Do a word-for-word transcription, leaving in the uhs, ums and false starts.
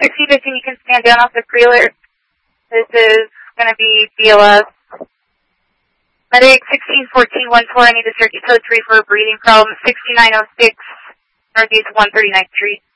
sixteen fifteen, you can stand down off the pre-alert. This is going to be B L S. Medic sixteen fourteen one four, I need to circuit code three for a breathing problem. sixty-nine oh six, Northeast one thirty-ninth Street.